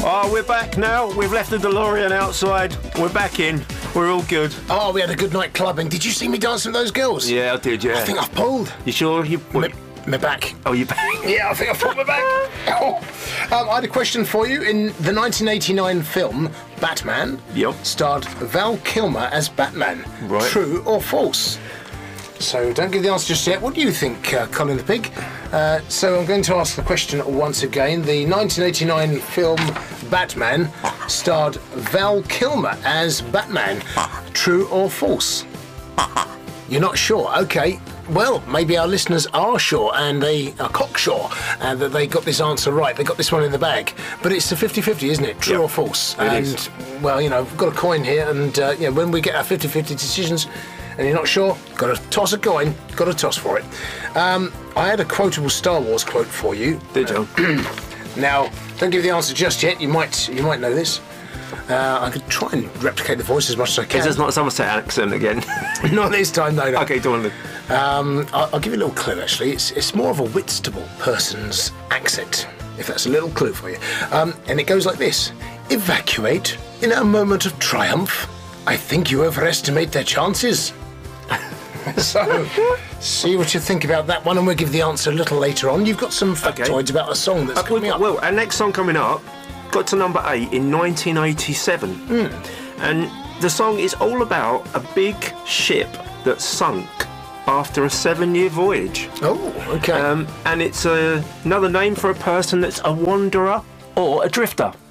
Oh, we're back now. We've left the DeLorean outside. We're back in. We're all good. Oh, we had a good night clubbing. Did you see me dancing with those girls? Yeah, I did, yeah. I think I've pulled. You sure? My back. Oh, you back? Yeah, I think I pulled my back. I had a question for you. In the 1989 film Batman, starred Val Kilmer as Batman. Right. True or false? So don't give the answer just yet. What do you think, Colin the Pig? So I'm going to ask the question once again. The 1989 film Batman starred Val Kilmer as Batman. True or false? You're not sure? Okay. Well, maybe our listeners are sure, and they are cocksure that they got this answer right. They got this one in the bag. But it's a 50-50, isn't it? True or false? It is. Well, you know, we've got a coin here, and when we get our 50-50 decisions, and you're not sure, got to toss a coin, got to toss for it. I had a quotable Star Wars quote for you. Did you? Now, don't give the answer just yet. You might know this. I could try and replicate the voice as much as I can. Is this not a Somerset accent again? Not this time, no. Okay, go on then. I'll give you a little clue, actually. It's more of a Whitstable person's accent, if that's a little clue for you. And it goes like this. Evacuate in a moment of triumph. I think you overestimate their chances. So, see what you think about that one, and we'll give the answer a little later on. You've got some factoids about a song that's coming up. Well, our next song coming up got to number 8 in 1987. And the song is all about a big ship that sunk after a 7-year voyage. Oh, okay. And it's another name for a person that's a wanderer or a drifter.